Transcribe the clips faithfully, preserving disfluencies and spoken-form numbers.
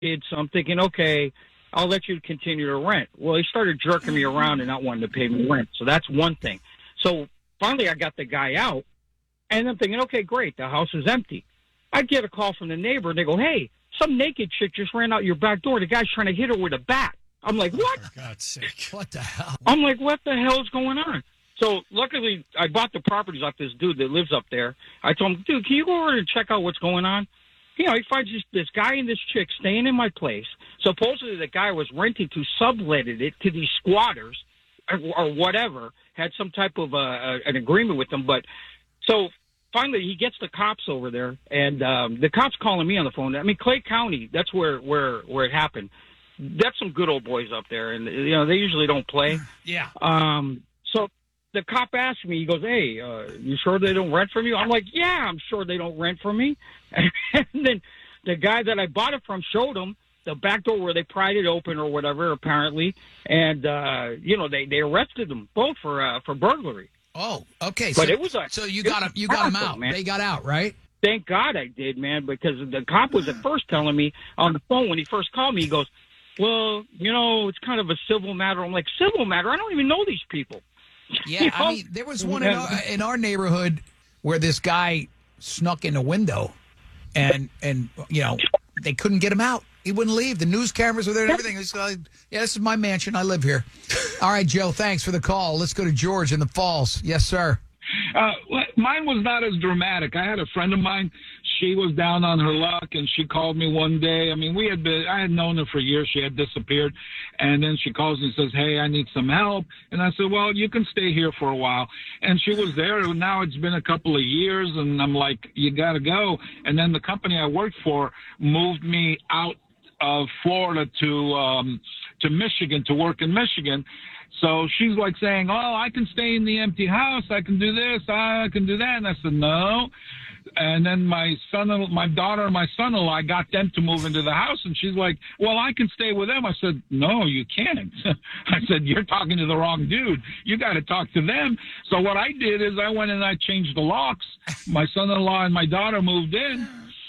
kid, so I'm thinking, okay, I'll let you continue to rent. Well, he started jerking me around and not wanting to pay me rent. So that's one thing. So finally I got the guy out, and I'm thinking, okay, great, the house is empty. I get a call from the neighbor, and they go, hey, some naked chick just ran out your back door. The guy's trying to hit her with a bat. I'm like, what? For God's sake. What the hell? I'm like, what the hell is going on? So luckily, I bought the properties off this dude that lives up there. I told him, dude, can you go over and check out what's going on? You know, he finds this, this guy and this chick staying in my place. Supposedly the guy was renting to subletted it to these squatters or, or whatever, had some type of uh, an agreement with them. But so finally he gets the cops over there, and um, the cops calling me on the phone. I mean, Clay County, that's where, where, where it happened. That's some good old boys up there, and, you know, they usually don't play. Yeah. Um, so the cop asked me, he goes, hey, uh, you sure they don't rent from you? I'm like, yeah, I'm sure they don't rent from me. And then the guy that I bought it from showed him the back door where they pried it open or whatever, apparently. And, uh, you know, they, they arrested them both for uh, for burglary. Oh, okay. But so, it was a, so you got him, you got him out. Man. They got out, right? Thank God I did, man, because the cop was at first telling me on the phone when he first called me, he goes, well, you know, it's kind of a civil matter. I'm like, civil matter? I don't even know these people. Yeah, you know? I mean, there was one in our, in our neighborhood where this guy snuck in a window, and, and you know, they couldn't get him out. He wouldn't leave. The news cameras were there and everything. He's like, yeah, this is my mansion. I live here. All right, Joe, thanks for the call. Let's go to George in the Falls. Yes, sir. Uh, mine was not as dramatic. I had a friend of mine. She was down on her luck, and she called me one day. I mean, we had been, I had known her for years. She had disappeared. And then she calls and says, hey, I need some help. And I said, well, you can stay here for a while. And she was there. Now it's been a couple of years, and I'm like, you got to go. And then the company I worked for moved me out of Florida to um, to Michigan, to work in Michigan. So she's like saying, oh, I can stay in the empty house. I can do this. I can do that. And I said, no. And then my son, my daughter and my son-in-law, I got them to move into the house. And she's like, well, I can stay with them. I said, no, you can't. I said, you're talking to the wrong dude. You got to talk to them. So what I did is I went and I changed the locks. My son-in-law and my daughter moved in,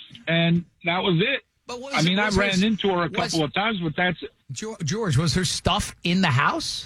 and that was it. But was, I mean, I ran her, into her a couple was, of times, but that's it. George, was her stuff in the house?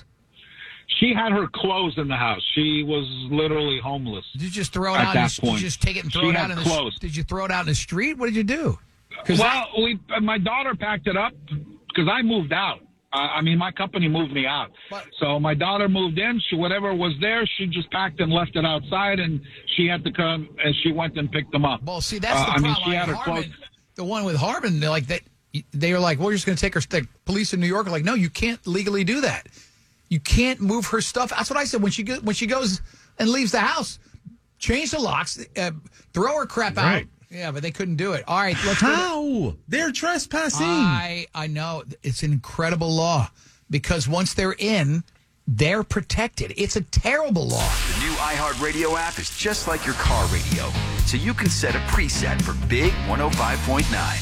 She had her clothes in the house. She was literally homeless. Did you just throw it at out? That did point. you just take it and throw she it out in the clothes. Did you throw it out in the street? What did you do? Well, I, we, my daughter packed it up because I moved out. Uh, I mean, my company moved me out. But, so my daughter moved in. She whatever was there, she just packed and left it outside, and she had to come and she went and picked them up. Well, see, that's uh, the I problem. mean, she like had her Harmon, clothes. The one with Harmon, they're like that. They were like, "Well, we're just going to take her." The police in New York are like, "No, you can't legally do that. You can't move her stuff." That's what I said when she go, when she goes and leaves the house. Change the locks, uh, throw her crap right. out. Yeah, but they couldn't do it. All right, let's how go to, they're trespassing. I I know it's an incredible law because once they're in, they're protected. It's a terrible law. The new iHeartRadio app is just like your car radio, so you can set a preset for Big one oh five point nine.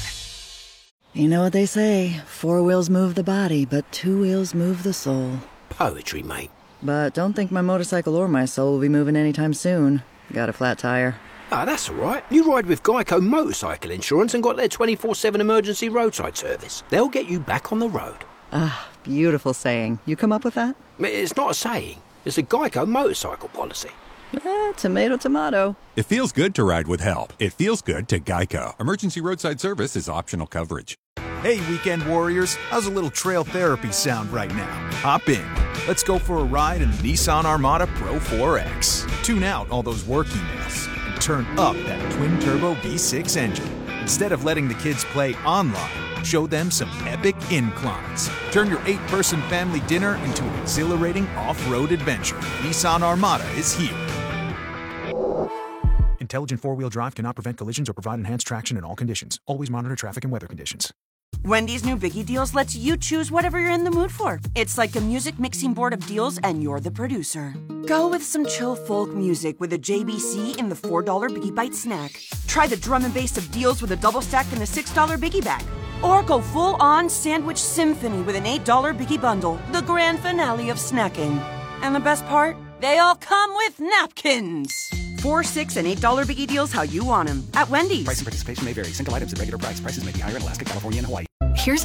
You know what they say, four wheels move the body, but two wheels move the soul. Poetry, mate. But don't think my motorcycle or my soul will be moving anytime soon. Got a flat tire. Ah, that's all right. You ride with Geico Motorcycle Insurance and got their twenty-four seven emergency roadside service. They'll get you back on the road. Ah, beautiful saying. You come up with that? It's not a saying. It's a Geico motorcycle policy. Eh, tomato, tomato. It feels good to ride with help. It feels good to Geico. Emergency roadside service is optional coverage. Hey, weekend warriors, how's a little trail therapy sound right now? Hop in. Let's go for a ride in the Nissan Armada Pro four X. Tune out all those work emails and turn up that twin-turbo V six engine. Instead of letting the kids play online, show them some epic inclines. Turn your eight-person family dinner into an exhilarating off-road adventure. Nissan Armada is here. Intelligent four-wheel drive cannot prevent collisions or provide enhanced traction in all conditions. Always monitor traffic and weather conditions. Wendy's new Biggie Deals lets you choose whatever you're in the mood for. It's like a music mixing board of deals, and you're the producer. Go with some chill folk music with a J B C in the four dollar Biggie Bite snack. Try the drum and bass of deals with a double stack in the six dollar Biggie Bag. Or go full-on sandwich symphony with an eight dollar Biggie Bundle, the grand finale of snacking. And the best part? They all come with napkins. four, six, and eight dollar Biggie Deals how you want them. At Wendy's. Price and participation may vary. Single items at regular price. Prices may be higher in Alaska, California, and Hawaii. Here's